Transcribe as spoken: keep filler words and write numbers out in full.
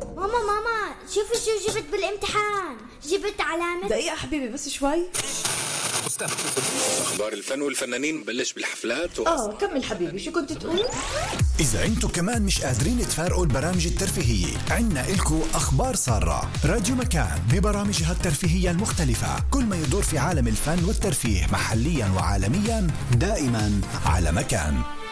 ماما ماما شوفي شو جبت بالامتحان. جبت علامة. دقيقة حبيبي بس شوي. أخبار الفن والفنانين بلش بالحفلات و... آه كمل حبيبي، شو كنت تقول؟ إذا أنتو كمان مش قادرين تفارقوا البرامج الترفيهية، عنا إلكو أخبار سارة. راديو مكان ببرامجها الترفيهية المختلفة، كل ما يدور في عالم الفن والترفيه محليا وعالميا، دائما على مكان.